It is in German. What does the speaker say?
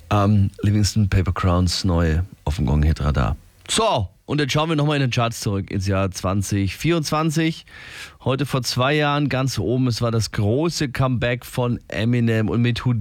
Livingston Paper Crowns neu auf dem Gong-Hit-Radar. So, und jetzt schauen wir nochmal in den Charts zurück ins Jahr 2024. Heute vor 2 Jahren ganz oben, es war das große Comeback von Eminem und mit Who